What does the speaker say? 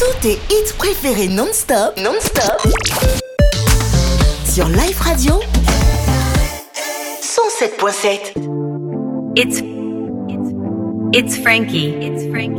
Tous tes hits préférés non-stop sur Life Radio 107.7. It's Frankie.